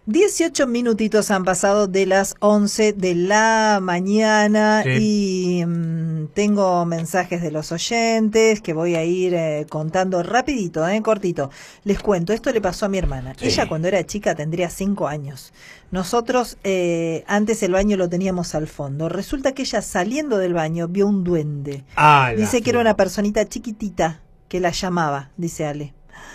18 minutitos han pasado de las 11 de la mañana y tengo mensajes de los oyentes que voy a ir contando rapidito, cortito. Les cuento, esto le pasó a mi hermana. Ella cuando era chica tendría 5 años. Nosotros antes el baño lo teníamos al fondo. Resulta que ella saliendo del baño vio un duende. Dice que era una personita chiquitita que la llamaba, dice Ale.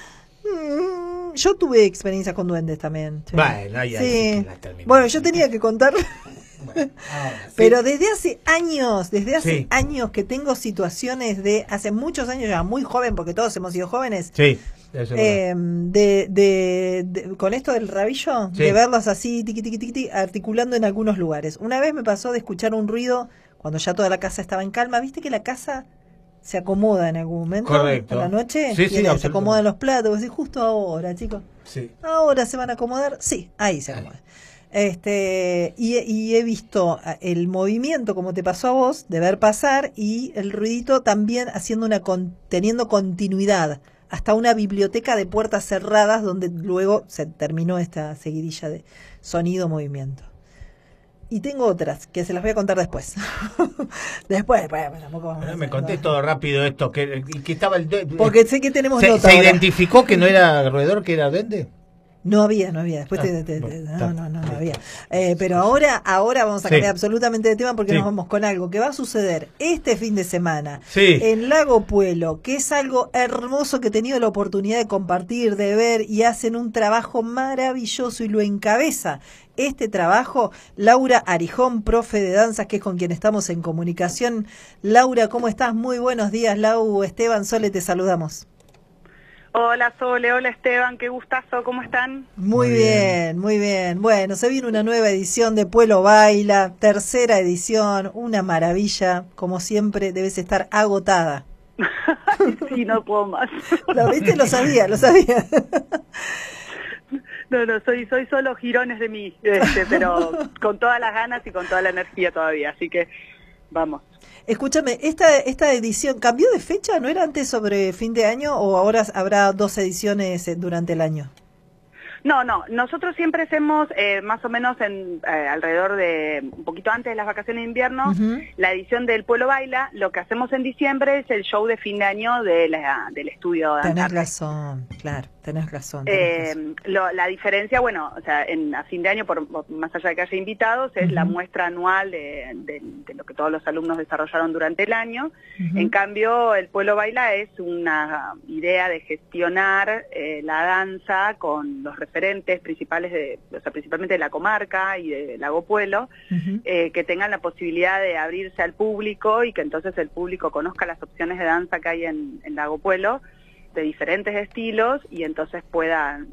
Yo tuve experiencias con duendes también. Sí. Bueno, sí. Bueno, yo tenía que contar. Bueno, pero desde hace años que tengo situaciones de hace muchos años, ya muy joven, porque todos hemos sido jóvenes. Sí. Con esto del rabillo, de verlos así, tiqui, tiqui, tiqui, articulando en algunos lugares. Una vez me pasó de escuchar un ruido cuando ya toda la casa estaba en calma. ¿Viste que la casa se acomoda en algún momento? Correcto. A la noche, sí, se acomodan los platos, y justo ahora, chicos. Sí. Ahora se van a acomodar, sí, ahí se acomodan. Y he visto el movimiento, como te pasó a vos, de ver pasar, y el ruidito también teniendo continuidad, hasta una biblioteca de puertas cerradas, donde luego se terminó esta seguidilla de sonido-movimiento. Y tengo otras, que se las voy a contar después. Después, tampoco vamos a me conté todo rápido esto, que estaba porque sé que tenemos nota ¿Se identificó que no era roedor, que era duende? No había. Después no había. Pero ahora vamos a cambiar absolutamente de tema porque nos vamos con algo que va a suceder este fin de semana en Lago Puelo, que es algo hermoso que he tenido la oportunidad de compartir, de ver, y hacen un trabajo maravilloso y lo encabeza este trabajo Laura Arijón, profe de danzas, que es con quien estamos en comunicación. Laura, ¿cómo estás? Muy buenos días, Lau. Esteban, Sole, te saludamos. Hola Sole, hola Esteban, qué gustazo, ¿cómo están? Muy bien, muy bien. Bueno, se viene una nueva edición de Puelo Baila, tercera edición, una maravilla, como siempre debes estar agotada. Sí, no puedo más. ¿Lo viste? Lo sabía. No, soy solo girones de mí, pero con todas las ganas y con toda la energía todavía, así que vamos. Escúchame, esta edición, ¿cambió de fecha? ¿No era antes sobre fin de año o ahora habrá 2 ediciones durante el año? No, nosotros siempre hacemos más o menos alrededor de un poquito antes de las vacaciones de invierno, la edición del Puelo Baila. Lo que hacemos en diciembre es el show de fin de año del estudio de Tenés razón, claro, tenés razón. La diferencia, bueno, o sea, a fin de año, más allá de que haya invitados, es la muestra anual de lo que todos los alumnos desarrollaron durante el año. En cambio, el Puelo Baila es una idea de gestionar la danza con los referentes principalmente de la comarca y de Lago Puelo, que tengan la posibilidad de abrirse al público y que entonces el público conozca las opciones de danza que hay en Lago Puelo, de diferentes estilos, y entonces puedan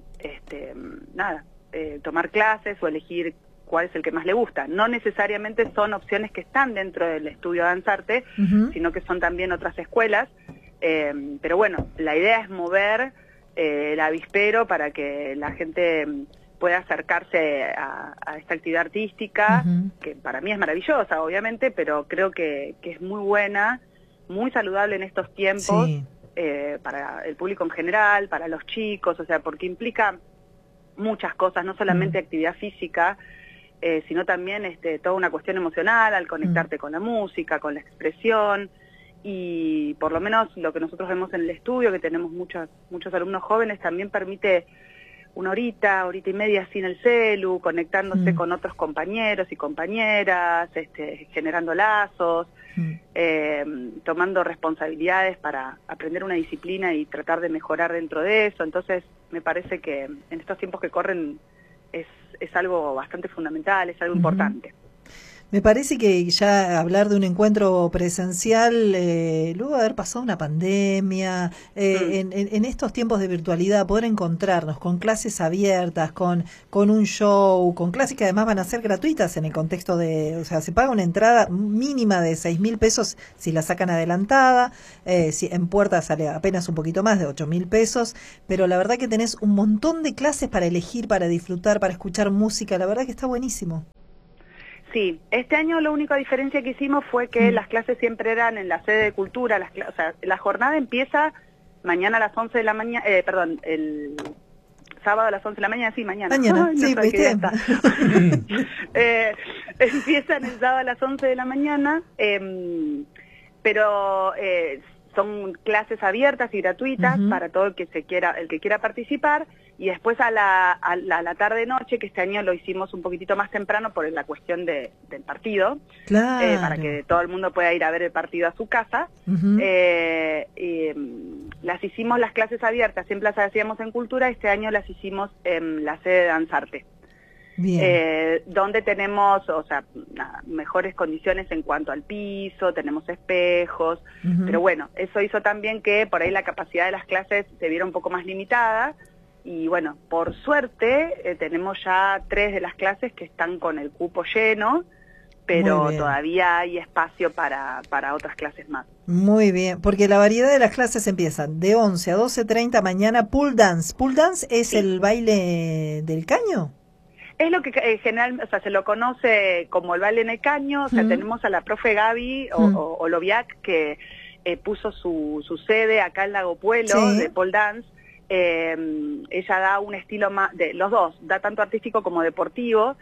tomar clases o elegir cuál es el que más le gusta. No necesariamente son opciones que están dentro del estudio Danzarte, sino que son también otras escuelas, pero bueno, la idea es mover el avispero para que la gente pueda acercarse a esta actividad artística, que para mí es maravillosa, obviamente, pero creo que es muy buena, muy saludable en estos tiempos, para el público en general, para los chicos, o sea, porque implica muchas cosas, no solamente actividad física, sino también toda una cuestión emocional al conectarte con la música, con la expresión. Y por lo menos lo que nosotros vemos en el estudio, que tenemos muchos alumnos jóvenes, también permite una horita y media sin el celu, conectándose con otros compañeros y compañeras, generando lazos, tomando responsabilidades para aprender una disciplina y tratar de mejorar dentro de eso. Entonces me parece que en estos tiempos que corren es algo bastante fundamental, es algo importante. Me parece que ya hablar de un encuentro presencial, luego de haber pasado una pandemia, en estos tiempos de virtualidad, poder encontrarnos con clases abiertas, con un show, con clases que además van a ser gratuitas en el contexto de, o sea, se paga una entrada mínima de 6.000 pesos si la sacan adelantada, si en puerta sale apenas un poquito más de 8.000 pesos, pero la verdad que tenés un montón de clases para elegir, para disfrutar, para escuchar música, la verdad que está buenísimo. Sí, este año la única diferencia que hicimos fue que las clases siempre eran en la sede de cultura, o sea, la jornada empieza mañana a las 11 de la mañana, sábado a las 11 de la mañana, sí, mañana. Mañana, Ay, no sí, sabía qué día ¿viste? está. Empiezan el sábado a las 11 de la mañana, pero son clases abiertas y gratuitas para todo el que quiera participar, y después a la tarde-noche, que este año lo hicimos un poquitito más temprano por la cuestión del partido, Claro. para que todo el mundo pueda ir a ver el partido a su casa. Las hicimos las clases abiertas, siempre las hacíamos en Cultura, este año las hicimos en la sede de Danzarte. Donde tenemos, o sea, mejores condiciones en cuanto al piso, tenemos espejos, pero bueno, eso hizo también que por ahí la capacidad de las clases se viera un poco más limitada, y bueno, por suerte tenemos ya 3 de las clases que están con el cupo lleno, pero todavía hay espacio para otras clases más. Muy bien, porque la variedad de las clases empiezan de 11 a 12:30 mañana, Pool Dance. ¿Pool Dance es el baile del caño? Es lo que generalmente, o sea, se lo conoce como el baile en el caño. O sea, tenemos a la profe Gaby Oloviak, que puso su sede acá en Lago Puelo, de pole dance. Ella da un estilo más, de los dos, da tanto artístico como deportivo,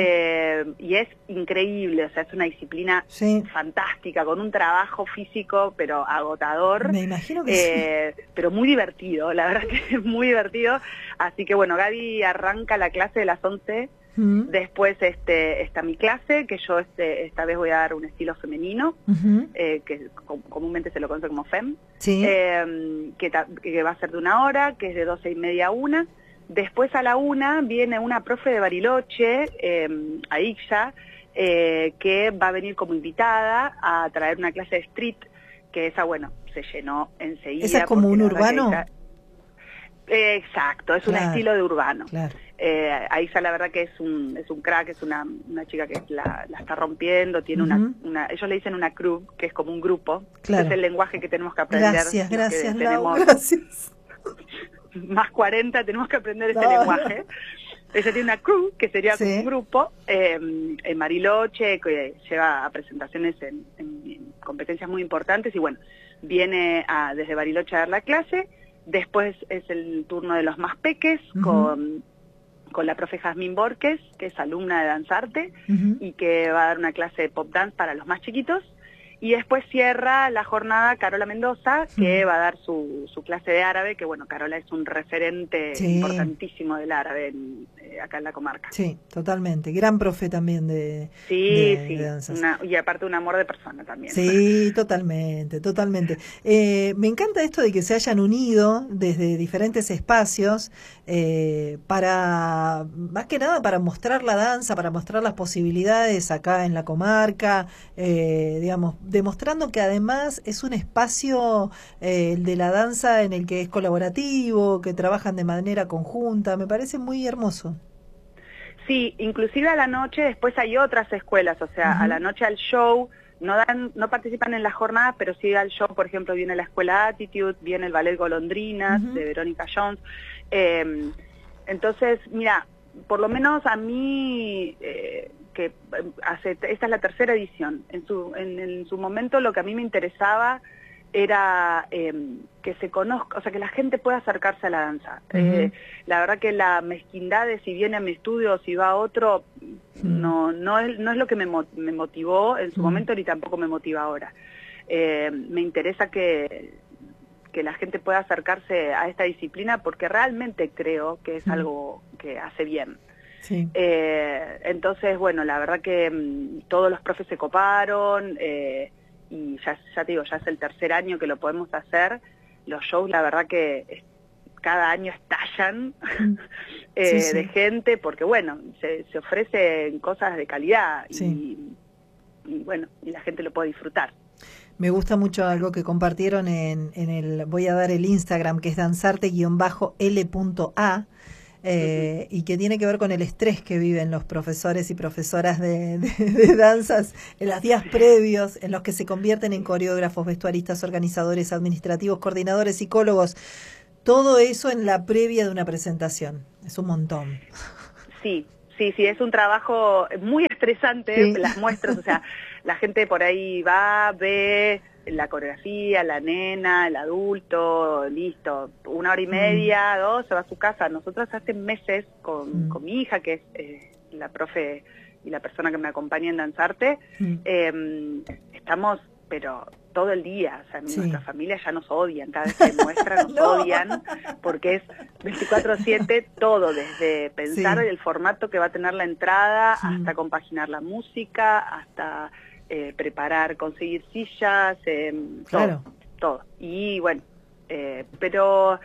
y es increíble, o sea, es una disciplina fantástica, con un trabajo físico, pero agotador. Me imagino que pero muy divertido, la verdad que es muy divertido. Así que bueno, Gaby arranca la clase de las 11, después está mi clase, que yo esta vez voy a dar un estilo femenino, que comúnmente se lo conoce como FEM, que va a ser de 1 hora, que es de 12:30 a 1. Después a la 1 viene una profe de Bariloche, Aixa, que va a venir como invitada a traer una clase de street, que esa, bueno, se llenó enseguida. ¿Esa es como un urbano? Exacto, es un estilo de urbano. Aixa la verdad que es un crack, es una chica que la está rompiendo, tiene ellos le dicen una crew, que es como un grupo. Ese es el lenguaje que tenemos que aprender. Gracias, tenemos gracias. Más 40, tenemos que aprender ese lenguaje. Ella tiene una crew, que sería como un grupo, en Bariloche, que lleva a presentaciones en competencias muy importantes, y bueno, viene desde Bariloche a dar la clase. Después es el turno de los más peques, con la profe Jazmín Borges, que es alumna de Danzarte, y que va a dar una clase de pop dance para los más chiquitos. Y después cierra la jornada Carola Mendoza, que va a dar su clase de árabe, que bueno, Carola es un referente importantísimo del árabe acá en la comarca. Sí, totalmente. Gran profe también de danzas. Y aparte un amor de persona también. Sí, totalmente. Me encanta esto de que se hayan unido desde diferentes espacios para, más que nada, para mostrar la danza, para mostrar las posibilidades acá en la comarca, digamos, demostrando que además es un espacio, el de la danza, en el que es colaborativo, que trabajan de manera conjunta. Me parece muy hermoso. Sí, inclusive a la noche después hay otras escuelas, o sea, a la noche al show, no participan en las jornadas, pero sí al show, por ejemplo, viene la escuela Attitude, viene el ballet Golondrinas de Verónica Jones. Entonces, mira, por lo menos a mí, que esta es la 3ª edición, en su momento lo que a mí me interesaba era que se conozca, o sea, que la gente pueda acercarse a la danza. La verdad que la mezquindad de si viene a mi estudio o si va a otro, no es lo que me motivó en su momento, ni tampoco me motiva ahora. Me interesa que la gente pueda acercarse a esta disciplina, porque realmente creo que es algo que hace bien. Entonces, bueno, la verdad que todos los profes se coparon, y ya te digo, ya es el 3er año que lo podemos hacer. Los shows, la verdad que cada año estallan de gente, porque bueno, se ofrecen cosas de calidad y bueno, y la gente lo puede disfrutar. Me gusta mucho algo que compartieron voy a dar el Instagram, que es danzarte_l.a, y que tiene que ver con el estrés que viven los profesores y profesoras de danzas en los días previos, en los que se convierten en coreógrafos, vestuaristas, organizadores, administrativos, coordinadores, psicólogos. Todo eso en la previa de una presentación. Es un montón. Sí, es un trabajo muy estresante, las muestras, o sea, la gente por ahí va, ve, la coreografía, la nena, el adulto, listo, 1 hora y media, 2, se va a su casa. Nosotros hace meses con mi hija, que es la profe y la persona que me acompaña en Danzarte, estamos, pero todo el día, o sea, nuestra familia ya nos odian, cada vez que muestra nos odian, porque es 24/7 todo, desde pensar el formato que va a tener la entrada, hasta compaginar la música, hasta preparar, conseguir sillas, todo. Y bueno, pero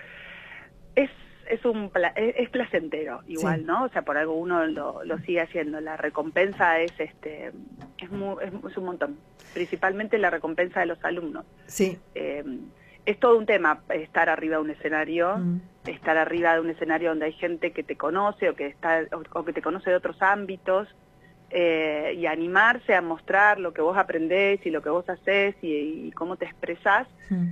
es placentero igual, ¿no? O sea, por algo uno lo sigue haciendo. La recompensa es un montón, principalmente la recompensa de los alumnos. Sí. Es todo un tema estar arriba de un escenario, estar arriba de un escenario donde hay gente que te conoce o que te conoce de otros ámbitos, y animarse a mostrar lo que vos aprendés y lo que vos hacés y cómo te expresás.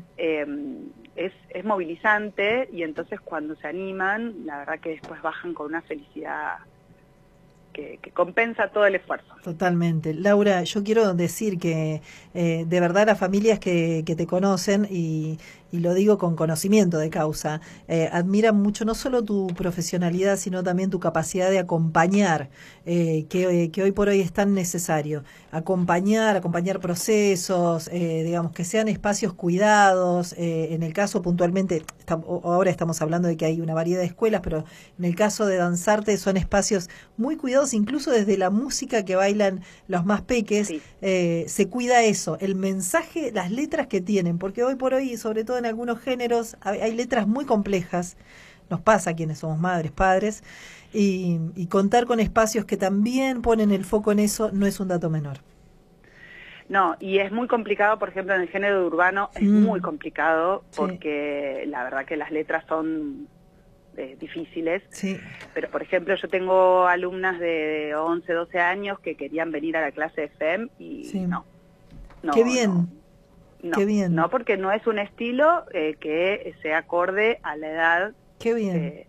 Es movilizante, y entonces cuando se animan, la verdad que después bajan con una felicidad que compensa todo el esfuerzo. Totalmente. Laura, yo quiero decir que de verdad las familias que te conocen, y lo digo con conocimiento de causa, admiran mucho no solo tu profesionalidad, sino también tu capacidad de acompañar, que hoy por hoy es tan necesario. Acompañar procesos, digamos, que sean espacios cuidados. En el caso puntualmente, ahora estamos hablando de que hay una variedad de escuelas, pero en el caso de Danzarte son espacios muy cuidados, incluso desde la música que bailan los más peques, se cuida eso, el mensaje, las letras que tienen, porque hoy por hoy, sobre todo en algunos géneros, hay letras muy complejas, nos pasa a quienes somos madres, padres, y contar con espacios que también ponen el foco en eso no es un dato menor. No, y es muy complicado, por ejemplo, en el género urbano, es muy complicado, porque la verdad que las letras son difíciles, pero por ejemplo yo tengo alumnas de 11, 12 años que querían venir a la clase de FEM y no. Qué bien. Qué bien. No, porque no es un estilo que sea acorde a la edad. Qué bien.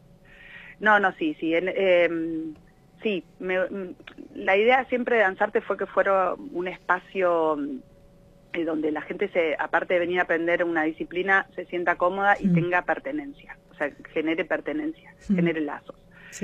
La idea siempre de Danzarte fue que fuera un espacio donde la gente, aparte de venir a aprender una disciplina, se sienta cómoda y tenga pertenencia, o sea, genere pertenencia, genere lazos.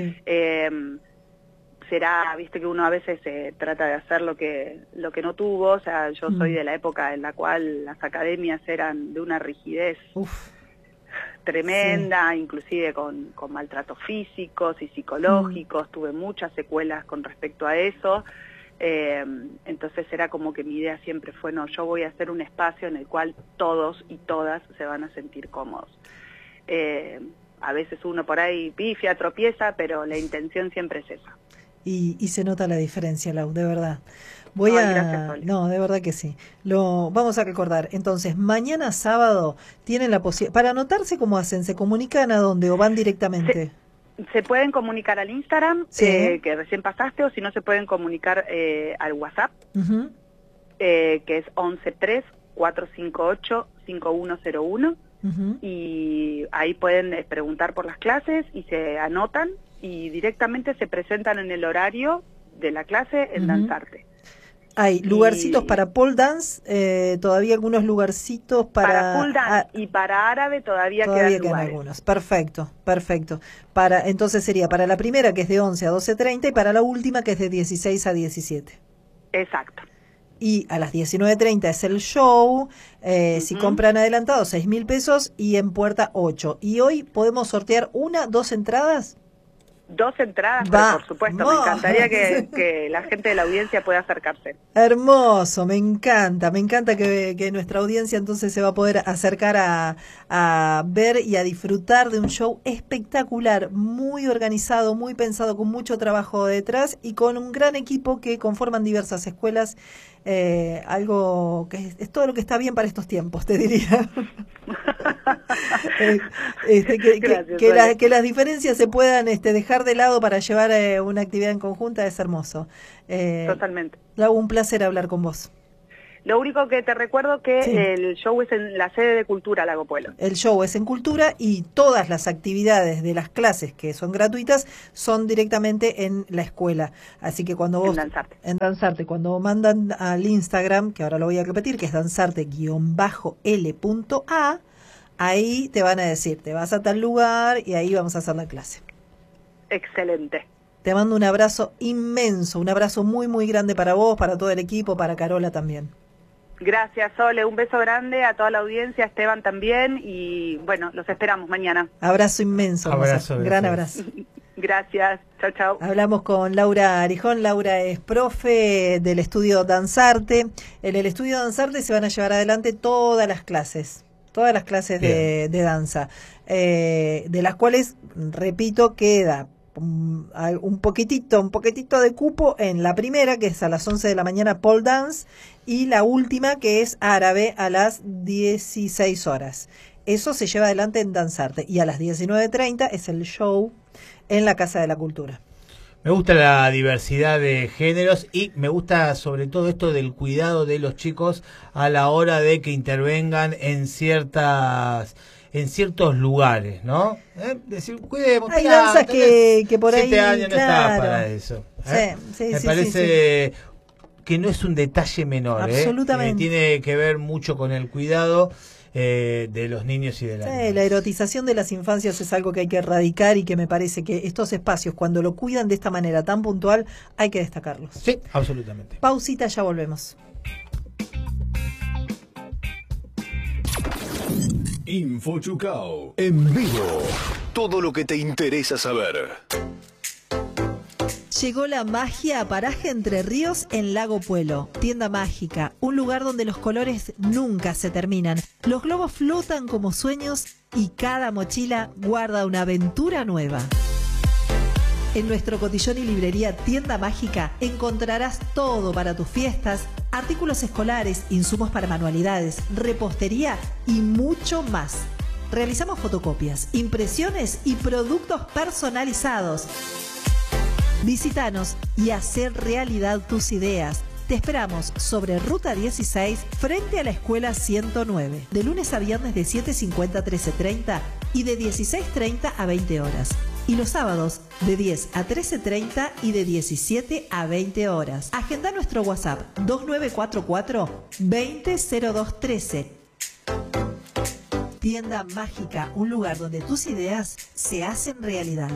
Será, viste que uno a veces trata de hacer lo que no tuvo, o sea, yo soy de la época en la cual las academias eran de una rigidez tremenda, inclusive con maltratos físicos y psicológicos, tuve muchas secuelas con respecto a eso. Entonces era como que mi idea siempre fue, no, yo voy a hacer un espacio en el cual todos y todas se van a sentir cómodos. A veces uno por ahí pifia, tropieza, pero la intención siempre es esa. Y se nota la diferencia, Lau, de verdad. Gracias, no, de verdad que sí. Lo vamos a recordar. Entonces, mañana sábado tienen la posibilidad. Para anotarse, ¿cómo hacen? ¿Se comunican a dónde o van directamente? Se pueden comunicar al Instagram, que recién pasaste, o si no se pueden comunicar al WhatsApp, que es 11-3-458-5101, y ahí pueden preguntar por las clases y se anotan y directamente se presentan en el horario de la clase en Danzarte. Hay lugarcitos para pole dance, todavía algunos lugarcitos para pole dance y para árabe todavía quedan lugares. Algunos. Perfecto. Entonces sería para la primera, que es de 11 a 12:30, y para la última, que es de 16 a 17. Exacto. Y a las 19:30 es el show, si compran adelantado 6.000 pesos y en puerta 8. Y hoy podemos sortear 2 entradas. 2 entradas, pero por supuesto, me encantaría que la gente de la audiencia pueda acercarse. Hermoso, me encanta que nuestra audiencia entonces se va a poder acercar a ver y a disfrutar de un show espectacular, muy organizado, muy pensado, con mucho trabajo detrás y con un gran equipo que conforman diversas escuelas, algo que es todo lo que está bien para estos tiempos, te diría. Que las diferencias se puedan dejar de lado para llevar una actividad en conjunta es hermoso. Totalmente. Lau, un placer hablar con vos. Lo único que te recuerdo que Sí. el show es en la sede de Cultura Lago Puelo. El show es en Cultura y todas las actividades de las clases que son gratuitas son directamente en la escuela. Así que cuando vos... En Danzarte. Cuando mandan al Instagram, que ahora lo voy a repetir, que es danzarte_l.a, ahí te van a decir, te vas a tal lugar y ahí vamos a hacer la clase. Excelente. Te mando un abrazo inmenso, un abrazo muy, muy grande para vos, para todo el equipo, para Carola también. Gracias, Sole. Un beso grande a toda la audiencia, a Esteban también. Y bueno, los esperamos mañana. Abrazo inmenso. Abrazo, gran abrazo. Gracias. Chao, chao. Hablamos con Laura Arijón. Laura es profe del estudio Danzarte. En el estudio Danzarte se van a llevar adelante todas las clases de danza, de las cuales, repito, queda un poquitito de cupo en la primera, que es a las 11 de la mañana pole dance, y la última, que es árabe, a las 16 horas. Eso se lleva adelante en Danzarte, y a las 19:30 es el show en la Casa de la Cultura. Me gusta la diversidad de géneros y me gusta sobre todo esto del cuidado de los chicos a la hora de que intervengan en ciertos lugares, ¿no? Decir, cuidemos. Hay danzas que por ahí, 7 años claro. no está para eso. Me parece que no es un detalle menor. Absolutamente. Tiene que ver mucho con el cuidado de los niños y de las niñas. La erotización de las infancias es algo que hay que erradicar y que me parece que estos espacios, cuando lo cuidan de esta manera tan puntual, hay que destacarlos. Sí, absolutamente. Pausita, ya volvemos. InfoChucao en vivo. Todo lo que te interesa saber. Llegó la magia a Paraje Entre Ríos en Lago Puelo. Tienda mágica, un lugar donde los colores nunca se terminan. Los globos flotan como sueños y cada mochila guarda una aventura nueva. En nuestro cotillón y librería Tienda Mágica encontrarás todo para tus fiestas, artículos escolares, insumos para manualidades, repostería y mucho más. Realizamos fotocopias, impresiones y productos personalizados. Visítanos y hacer realidad tus ideas. Te esperamos sobre Ruta 16 frente a la Escuela 109, de lunes a viernes de 7:50 a 13:30 y de 16:30 a 20 horas. Y los sábados de 10 a 13:30 y de 17 a 20 horas. Agenda nuestro WhatsApp 2944-200213. Tienda Mágica, un lugar donde tus ideas se hacen realidad.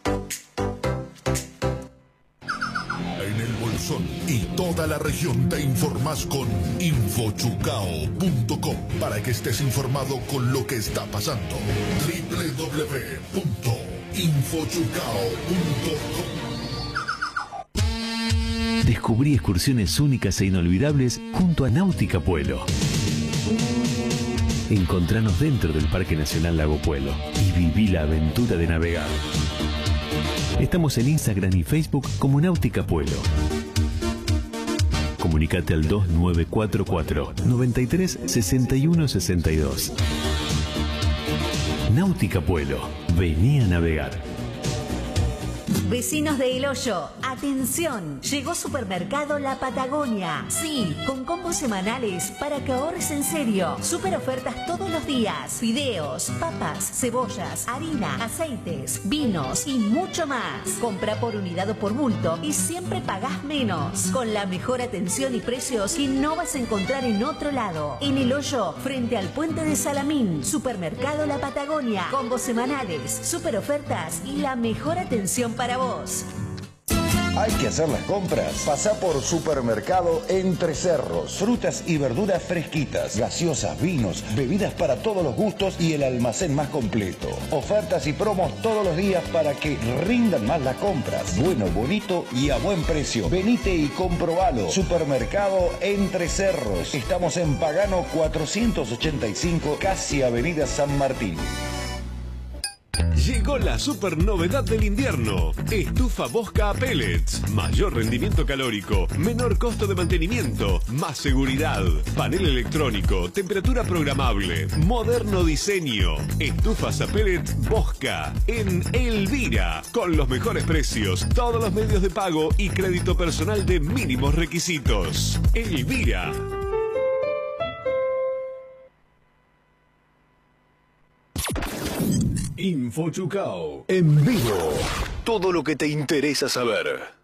En el Bolsón y toda la región te informás con infochucao.com para que estés informado con lo que está pasando. www.infochucao.com. Descubrí excursiones únicas e inolvidables junto a Náutica Puelo. Encontranos dentro del Parque Nacional Lago Puelo y viví la aventura de navegar. Estamos en Instagram y Facebook como Náutica Puelo. Comunicate al 2944 93 61 62. Náutica Puelo. Vení a navegar. Vecinos de El Hoyo, atención, llegó Supermercado La Patagonia. Sí, con combos semanales para que ahorres en serio. Super ofertas todos los días. Fideos, papas, cebollas, harina, aceites, vinos y mucho más. Compra por unidad o por bulto y siempre pagás menos. Con la mejor atención y precios que no vas a encontrar en otro lado. En El Hoyo, frente al puente de Salamín. Supermercado La Patagonia. Combos semanales, super ofertas y la mejor atención para vos. Hay que hacer las compras. Pasá por Supermercado Entre Cerros. Frutas y verduras fresquitas, gaseosas, vinos, bebidas para todos los gustos y el almacén más completo. Ofertas y promos todos los días para que rindan más las compras. Bueno, bonito y a buen precio. Venite y comprobalo. Supermercado Entre Cerros. Estamos en Pagano 485, casi Avenida San Martín. Llegó la super novedad del invierno. Estufa Bosca a pellets. Mayor rendimiento calórico, menor costo de mantenimiento, más seguridad. Panel electrónico, temperatura programable, moderno diseño. Estufas a pellets Bosca en Elvira. Con los mejores precios, todos los medios de pago y crédito personal de mínimos requisitos. Elvira. Info Chucao. En vivo. Todo lo que te interesa saber.